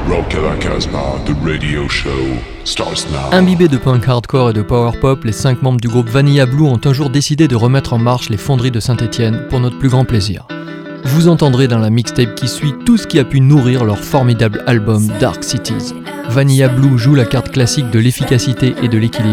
Rock à la Casbah, the radio show starts now. Imbibés de punk hardcore et de power pop, les 5 membres du groupe Vanilla Blue ont un jour décidé de remettre en marche les fonderies de Saint-Étienne pour notre plus grand plaisir. Vous entendrez dans la mixtape qui suit tout ce qui a pu nourrir leur formidable album Dark Cities. Vanilla Blue joue la carte classique de l'efficacité et de l'équilibre